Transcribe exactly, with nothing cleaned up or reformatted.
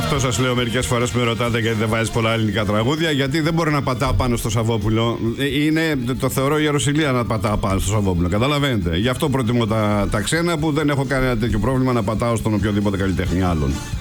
Αυτό σας λέω μερικές φορές που με ρωτάτε γιατί δεν βάζεις πολλά ελληνικά τραγούδια. Γιατί δεν μπορεί να πατάω πάνω στο Σαββόπουλο. Είναι, το θεωρώ ιεροσυλία να πατάω πάνω στο Σαββόπουλο. Καταλαβαίνετε. Γι' αυτό προτιμώ τα, τα ξένα που δεν έχω κανένα τέτοιο πρόβλημα να πατάω στον οποιοδήποτε καλλιτέχνη άλλον.